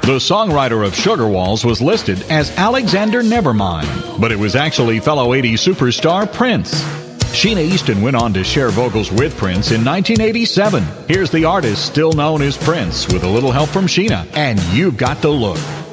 The songwriter of Sugar Walls was listed as Alexander Nevermind, but it was actually fellow 80s superstar Prince. Sheena Easton went on to share vocals with Prince in 1987. Here's the artist still known as Prince with a little help from Sheena, and You've Got the Look.